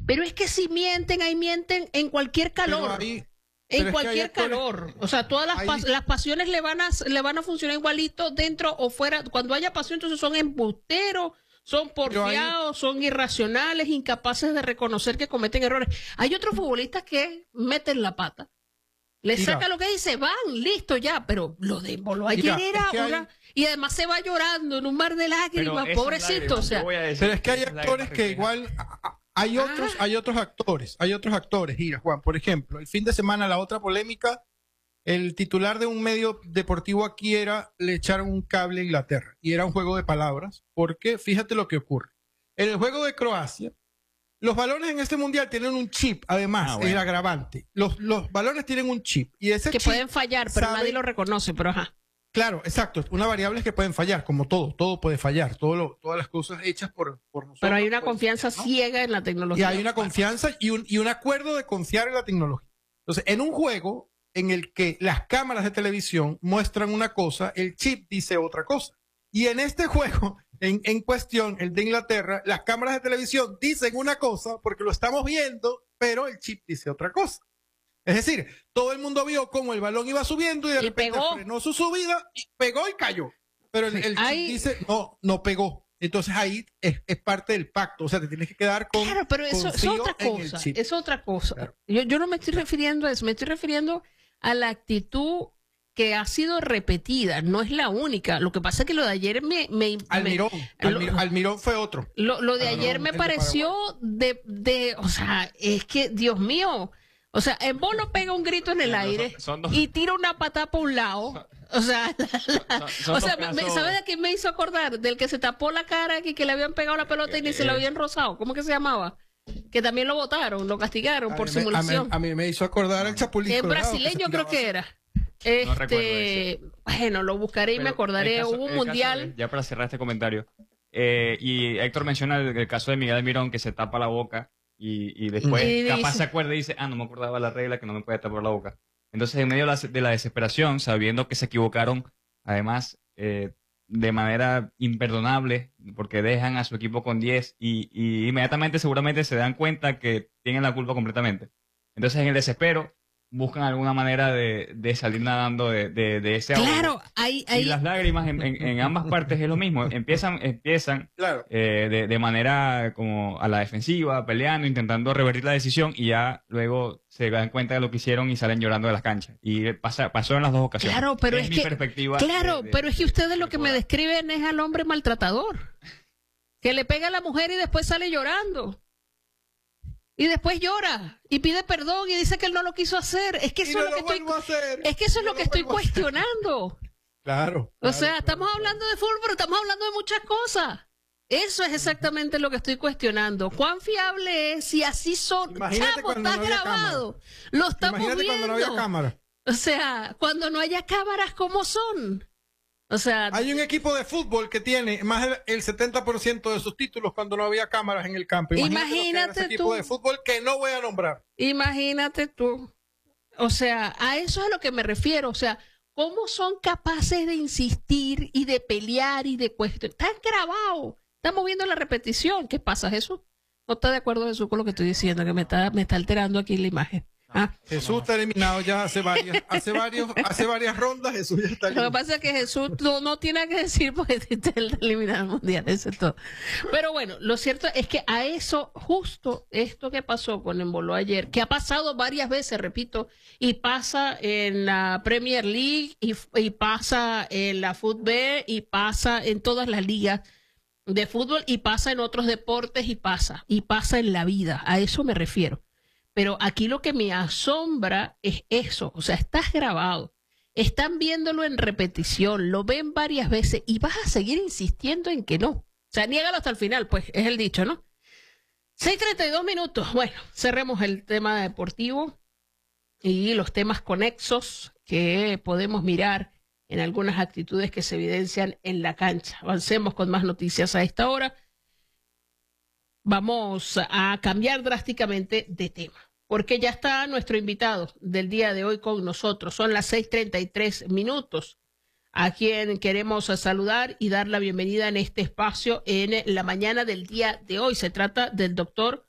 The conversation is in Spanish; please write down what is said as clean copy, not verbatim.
Pero es que si mienten, ahí mienten en cualquier calor. En cualquier calor. O sea, todas las pasiones le van a funcionar igualito dentro o fuera. Cuando haya pasión, entonces son embusteros, son porfiados, son irracionales, incapaces de reconocer que cometen errores. Hay otros futbolistas que meten la pata. Le saca lo que dice, van, listo ya, pero lo de Embolo ayer era y además se va llorando en un mar de lágrimas, pobrecito, o sea. Pero es que hay actores que igual, hay otros actores, mira, Juan, por ejemplo, el fin de semana la otra polémica, el titular de un medio deportivo aquí le echaron un cable a Inglaterra, y era un juego de palabras, porque fíjate lo que ocurre. En el juego de Croacia, los balones en este mundial tienen un chip, además, el agravante. Los balones tienen un chip. Y ese que chip pueden fallar, pero nadie lo reconoce, pero ajá. Claro, exacto. Una variable es que pueden fallar, como todo puede fallar. Todas las cosas hechas por nosotros. Pero hay una confianza ciega en la tecnología. Y hay una confianza y un acuerdo de confiar en la tecnología. Entonces, en un juego en el que las cámaras de televisión muestran una cosa, el chip dice otra cosa. Y en este juego, en cuestión, el de Inglaterra, las cámaras de televisión dicen una cosa porque lo estamos viendo, pero el chip dice otra cosa. Es decir, todo el mundo vio cómo el balón iba subiendo y de repente frenó su subida, y pegó y cayó. Pero el chip dice, no pegó. Entonces ahí es parte del pacto. O sea, te tienes que quedar con. Claro, pero eso es otra cosa. Es otra cosa. Claro. Yo no me estoy refiriendo a eso, me estoy refiriendo a la actitud que ha sido repetida, no es la única. Lo que pasa es que lo de ayer Almirón fue otro. Lo de ayer me pareció o sea, es que, Dios mío, o sea, Embolo pega un grito en el aire y tira una patada por un lado. O sea, ¿sabes de quién me hizo acordar? Del que se tapó la cara y que le habían pegado la pelota y ni se lo habían rozado. ¿Cómo que se llamaba? Que también lo votaron, lo castigaron por simulación. A mí me hizo acordar al Chapulín Colorado. En brasileño creo que era. No recuerdo bueno, lo buscaré y me acordaré. Hubo un mundial. Ya para cerrar este comentario, y Héctor menciona el caso de Miguel Almirón, que se tapa la boca y después capaz se acuerda y dice, no me acordaba la regla que no me puede tapar la boca. Entonces, en medio de la desesperación, sabiendo que se equivocaron, además, de manera imperdonable, porque dejan a su equipo con 10 y inmediatamente seguramente se dan cuenta que tienen la culpa completamente. Entonces, en el desespero, buscan alguna manera de salir nadando de ese ahogo. Claro, y las lágrimas en ambas partes es lo mismo. Empiezan claro. De manera como a la defensiva, peleando, intentando revertir la decisión, y ya luego se dan cuenta de lo que hicieron y salen llorando de las canchas. Y pasó en las dos ocasiones. Claro, pero es mi perspectiva. Claro, pero es que ustedes lo que me describen es al hombre maltratador, que le pega a la mujer y después sale llorando. Y después llora y pide perdón y dice que él no lo quiso hacer. Es que eso es lo que estoy cuestionando. Claro. O sea, estamos hablando de fútbol, pero estamos hablando de muchas cosas. Eso es exactamente lo que estoy cuestionando. ¿Cuán fiable es? Si así son. Chamo, está grabado. Lo estamos viendo. Cuando no había cámara. O sea, cuando no haya cámaras, ¿cómo son? O sea, hay un equipo de fútbol que tiene más del 70% de sus títulos cuando no había cámaras en el campo. Imagínate ese equipo de fútbol que no voy a nombrar. Imagínate tú. O sea, a eso es a lo que me refiero. O sea, ¿cómo son capaces de insistir y de pelear y de cuestionar? Está grabado. Estamos viendo la repetición. ¿Qué pasa, Jesús? ¿No está de acuerdo, Jesús, con lo que estoy diciendo? Que me está alterando aquí la imagen. Jesús está eliminado ya hace varias rondas. Jesús ya está eliminado. Lo que pasa es que Jesús no tiene que decir porque está eliminado el mundial, eso es todo. Pero bueno, lo cierto es que a eso, justo esto que pasó con Embolo ayer, que ha pasado varias veces, repito, y pasa en la Premier League y pasa en la FUTB y pasa en todas las ligas de fútbol y pasa en otros deportes y pasa en la vida, a eso me refiero. Pero aquí lo que me asombra es eso, o sea, estás grabado, están viéndolo en repetición, lo ven varias veces y vas a seguir insistiendo en que no. O sea, niégalo hasta el final, pues, es el dicho, ¿no? 6:32 minutos. Bueno, cerremos el tema deportivo y los temas conexos que podemos mirar en algunas actitudes que se evidencian en la cancha. Avancemos con más noticias a esta hora. Vamos a cambiar drásticamente de tema, porque ya está nuestro invitado del día de hoy con nosotros. Son las 6:33 minutos, a quien queremos saludar y dar la bienvenida en este espacio en la mañana del día de hoy. Se trata del doctor